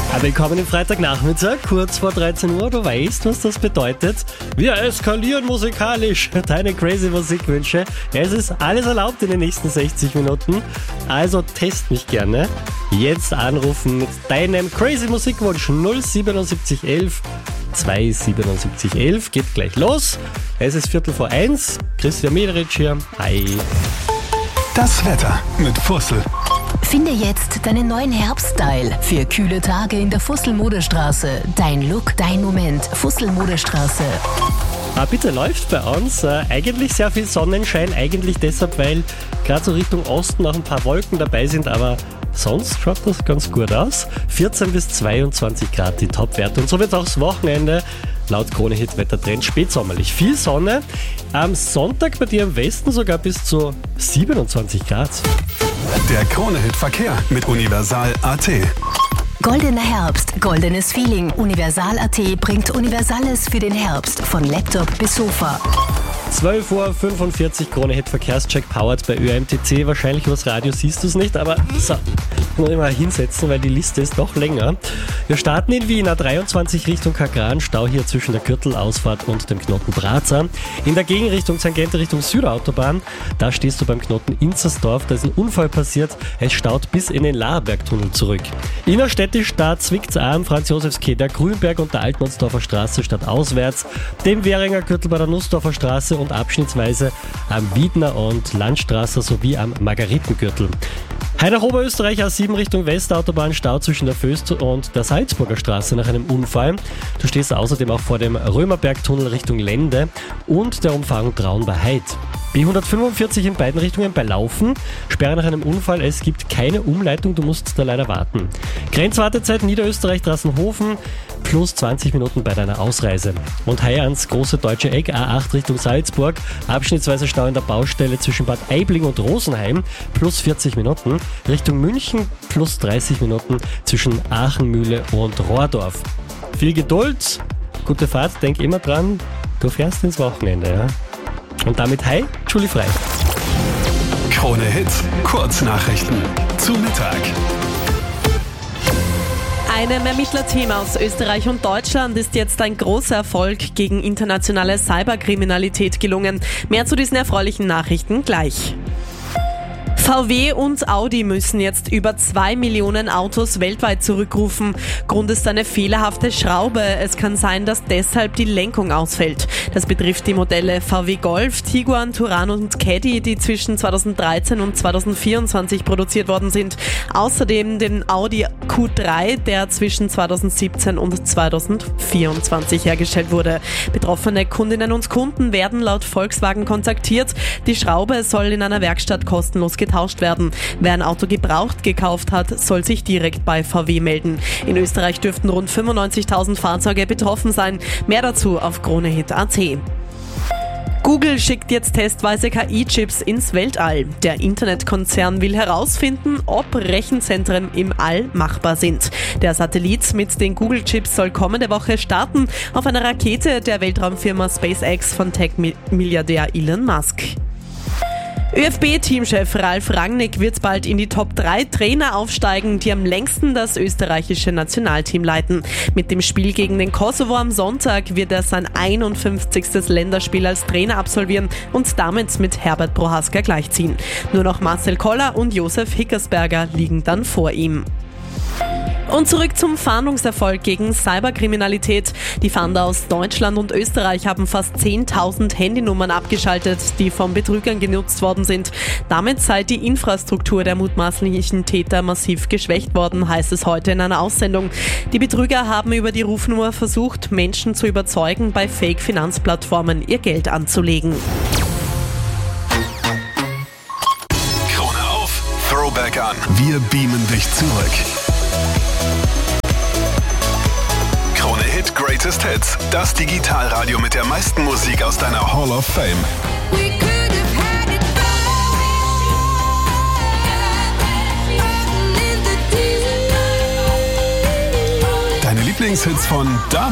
Willkommen am Freitagnachmittag, kurz vor 13 Uhr. Du weißt, was das bedeutet. Wir eskalieren musikalisch. Deine crazy Musikwünsche. Es ist alles erlaubt in den nächsten 60 Minuten. Also test mich gerne. Jetzt anrufen mit deinem crazy Musikwunsch 07711 27711. Geht gleich los. Es ist 1:15. Christian Mederitsch hier. Hi. Das Wetter mit Fussel. Finde jetzt deinen neuen Herbststyle für kühle Tage in der Fussel-Modestraße. Dein Look, dein Moment. Fussel-Modestraße. Bitte läuft bei uns. Eigentlich sehr viel Sonnenschein. Eigentlich deshalb, weil gerade so Richtung Osten noch ein paar Wolken dabei sind. Aber sonst schaut das ganz gut aus. 14 bis 22 Grad die Topwerte. Und so wird auch das Wochenende. Laut Krone-Hit Wettertrend spätsommerlich. Viel Sonne. Am Sonntag bei dir im Westen sogar bis zu 27 Grad. Der Krone-Hit Verkehr mit Universal.at. Goldener Herbst, goldenes Feeling. Universal.at bringt Universales für den Herbst. Von Laptop bis Sofa. 12:45 Uhr, Krone-Hit Verkehrscheck powered bei ÖMTC. Wahrscheinlich übers Radio siehst du es nicht, aber so, muss ich mal hinsetzen, weil die Liste ist doch länger. Wir starten in Wien, A23 Richtung Kagran, Stau hier zwischen der Gürtelausfahrt und dem Knoten Braza. In der Gegenrichtung Tangente Richtung Südautobahn, da stehst du beim Knoten Inzersdorf, da ist ein Unfall passiert, es staut bis in den Laarbergtunnel zurück. Innerstädtisch, da zwickt's am Franz-Josefs-Quai, der Grünberg und der Altmannsdorfer Straße statt auswärts, dem Währinger Gürtel bei der Nussdorfer Straße und abschnittsweise am Wiedner und Landstraße sowie am Margaritengürtel. Nach Oberösterreich A7 Richtung Westautobahn, Stau zwischen der Föst und der Salzburger Straße nach einem Unfall. Du stehst außerdem auch vor dem Römerbergtunnel Richtung Lende und der Umfahrung Traun bei Heid. B145 in beiden Richtungen bei Laufen. Sperre nach einem Unfall, es gibt keine Umleitung, du musst da leider warten. Grenzwartezeit Niederösterreich Drassenhofen plus 20 Minuten bei deiner Ausreise. Und heuer ans große deutsche Eck A8 Richtung Salzburg. Abschnittsweise Stau in der Baustelle zwischen Bad Aibling und Rosenheim plus 40 Minuten. Richtung München plus 30 Minuten zwischen Aachenmühle und Rohrdorf. Viel Geduld, gute Fahrt, denk immer dran, du fährst ins Wochenende, ja? Und damit hi, Julie Frei. Krone-Hit, Kurznachrichten zu Mittag. Einem Ermittlerteam aus Österreich und Deutschland ist jetzt ein großer Erfolg gegen internationale Cyberkriminalität gelungen. Mehr zu diesen erfreulichen Nachrichten gleich. VW und Audi müssen jetzt über 2 Millionen Autos weltweit zurückrufen. Grund ist eine fehlerhafte Schraube. Es kann sein, dass deshalb die Lenkung ausfällt. Das betrifft die Modelle VW Golf, Tiguan, Touran und Caddy, die zwischen 2013 und 2024 produziert worden sind. Außerdem den Audi Q3, der zwischen 2017 und 2024 hergestellt wurde. Betroffene Kundinnen und Kunden werden laut Volkswagen kontaktiert. Die Schraube soll in einer Werkstatt kostenlos getauscht werden. Wer ein Auto gebraucht gekauft hat, soll sich direkt bei VW melden. In Österreich dürften rund 95.000 Fahrzeuge betroffen sein. Mehr dazu auf Krone-Hit.at. Google schickt jetzt testweise KI-Chips ins Weltall. Der Internetkonzern will herausfinden, ob Rechenzentren im All machbar sind. Der Satellit mit den Google-Chips soll kommende Woche starten auf einer Rakete der Weltraumfirma SpaceX von Tech-Milliardär Elon Musk. ÖFB-Teamchef Ralf Rangnick wird bald in die Top 3 Trainer aufsteigen, die am längsten das österreichische Nationalteam leiten. Mit dem Spiel gegen den Kosovo am Sonntag wird er sein 51. Länderspiel als Trainer absolvieren und damit mit Herbert Prohaska gleichziehen. Nur noch Marcel Koller und Josef Hickersberger liegen dann vor ihm. Und zurück zum Fahndungserfolg gegen Cyberkriminalität. Die Fahnder aus Deutschland und Österreich haben fast 10.000 Handynummern abgeschaltet, die von Betrügern genutzt worden sind. Damit sei die Infrastruktur der mutmaßlichen Täter massiv geschwächt worden, heißt es heute in einer Aussendung. Die Betrüger haben über die Rufnummer versucht, Menschen zu überzeugen, bei Fake-Finanzplattformen ihr Geld anzulegen. Krone auf, Throwback an. Wir beamen dich zurück. Krone-Hit Greatest Hits, das Digitalradio mit der meisten Musik aus deiner Hall of Fame. Deine Lieblingshits von da